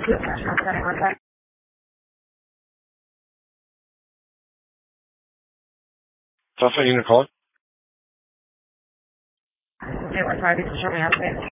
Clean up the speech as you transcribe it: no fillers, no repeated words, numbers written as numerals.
Tell us what you need to call it. Okay, we're trying to show me how to